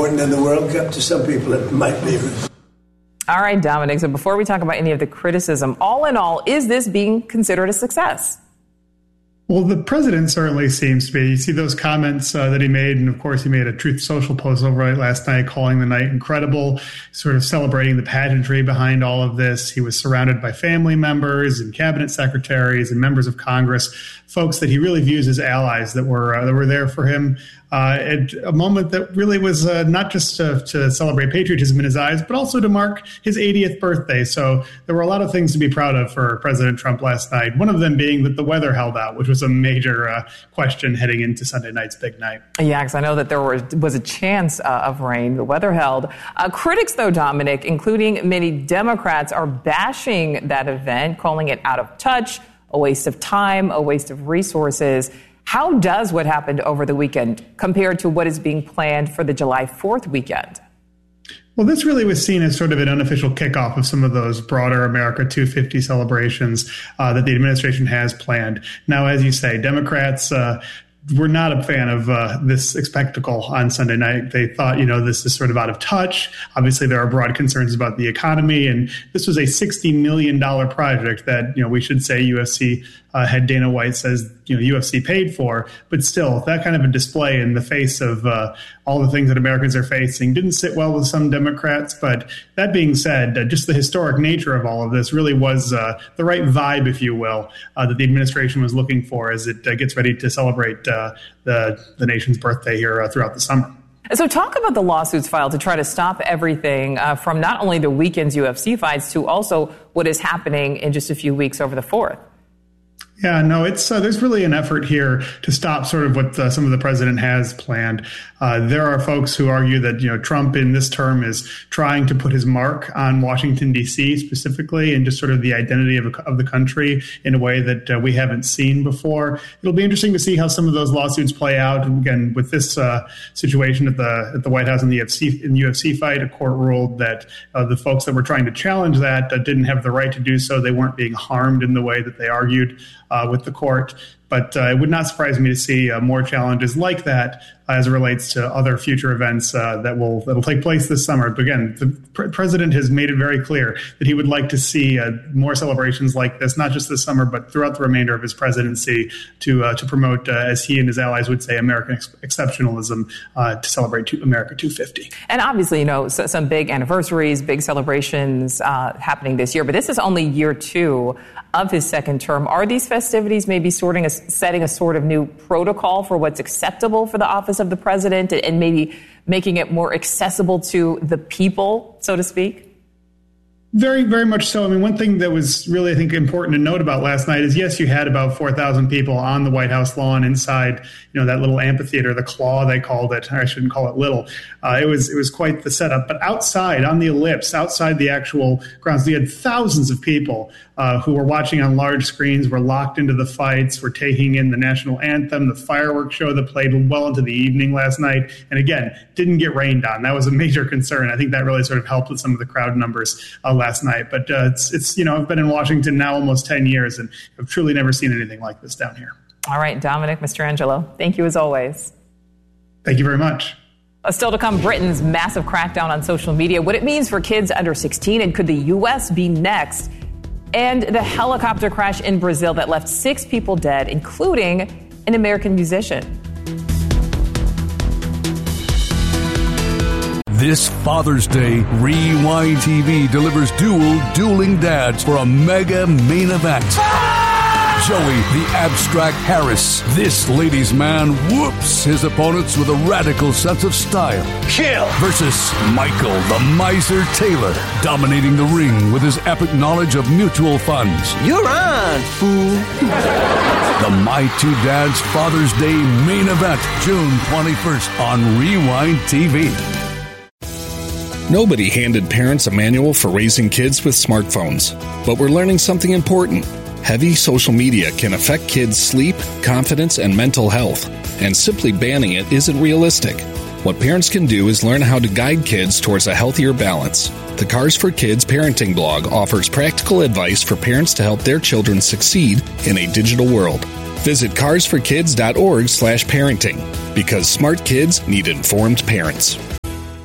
important than the World Cup. To some people, it might be. All right, Dominic, so before we talk about any of the criticism, all in all, is this being considered a success? Well, the president certainly seems to be. You see those comments that he made, and of course he made a Truth Social post overnight last night calling the night incredible, sort of celebrating the pageantry behind all of this. He was surrounded by family members and cabinet secretaries and members of Congress, folks that he really views as allies that were there for him at a moment that really was not just to celebrate patriotism in his eyes, but also to mark his 80th birthday. So there were a lot of things to be proud of for President Trump last night, one of them being that the weather held out, which was a major question heading into Sunday night's big night. Yeah, because I know that there was a chance of rain. The weather held. Critics, though, Dominic, including many Democrats, are bashing that event, calling it out of touch, a waste of time, a waste of resources. How does what happened over the weekend compare to what is being planned for the July 4th weekend? Well, this really was seen as sort of an unofficial kickoff of some of those broader America 250 celebrations that the administration has planned. Now, as you say, Democrats were not a fan of this spectacle on Sunday night. They thought, this is sort of out of touch. Obviously, there are broad concerns about the economy, and this was a $60 million project that, we should say UFC head Dana White says, UFC paid for. But still, that kind of a display in the face of all the things that Americans are facing didn't sit well with some Democrats. But that being said, just the historic nature of all of this really was the right vibe, if you will, that the administration was looking for as it gets ready to celebrate the nation's birthday here throughout the summer. So talk about the lawsuits filed to try to stop everything from not only the weekend's UFC fights to also what is happening in just a few weeks over the 4th. Yeah, no, it's there's really an effort here to stop sort of what some of the president has planned. There are folks who argue that, Trump in this term is trying to put his mark on Washington, D.C. specifically, and just sort of the identity of the country in a way that we haven't seen before. It'll be interesting to see how some of those lawsuits play out. And again, with this situation at the White House in the UFC fight, a court ruled that the folks that were trying to challenge that didn't have the right to do so. They weren't being harmed in the way that they argued with the court. But it would not surprise me to see more challenges like that as it relates to other future events that'll take place this summer. But again, the president has made it very clear that he would like to see more celebrations like this, not just this summer, but throughout the remainder of his presidency to promote, as he and his allies would say, American exceptionalism to celebrate America 250. And obviously, some big anniversaries, big celebrations happening this year. But this is only year 2 of his second term. Are these festivities maybe setting a sort of new protocol for what's acceptable for the office of the president and maybe making it more accessible to the people, so to speak? Very, very much so. I mean, one thing that was really, I think, important to note about last night is, yes, you had about 4,000 people on the White House lawn inside, that little amphitheater, the Claw, they called it. I shouldn't call it little. It was quite the setup. But outside, on the ellipse, outside the actual grounds, you had thousands of people who were watching on large screens, were locked into the fights, were taking in the national anthem, the fireworks show that played well into the evening last night. And again, didn't get rained on. That was a major concern. I think that really sort of helped with some of the crowd numbers last night. But it's I've been in Washington now almost 10 years, and I've truly never seen anything like this down here. All right, Dominic Mastrangelo, thank you as always. Thank you very much. Still to come, Britain's massive crackdown on social media, what it means for kids under 16, and could the U.S. be next? And the helicopter crash in Brazil that left 6 people dead, including an American musician. This Father's Day, Rewind TV delivers dueling dads for a mega main event. Joey, the abstract Harris, this ladies' man, whoops his opponents with a radical sense of style. Kill! Versus Michael, the miser Taylor, dominating the ring with his epic knowledge of mutual funds. You're on, fool. The My Two Dads Father's Day main event, June 21st on Rewind TV. Nobody handed parents a manual for raising kids with smartphones, but we're learning something important. Heavy social media can affect kids' sleep, confidence, and mental health, and simply banning it isn't realistic. What parents can do is learn how to guide kids towards a healthier balance. The Cars for Kids parenting blog offers practical advice for parents to help their children succeed in a digital world. Visit carsforkids.org/parenting, because smart kids need informed parents.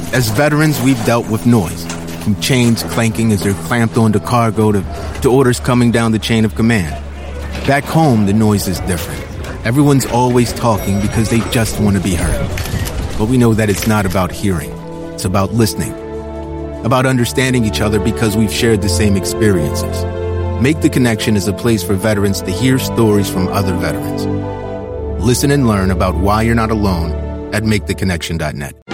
As veterans, we've dealt with noise, from chains clanking as they're clamped onto cargo to orders coming down the chain of command. Back home, the noise is different. Everyone's always talking because they just want to be heard. But we know that it's not about hearing. It's about listening. About understanding each other because we've shared the same experiences. Make the Connection is a place for veterans to hear stories from other veterans. Listen and learn about why you're not alone at MakeTheConnection.net.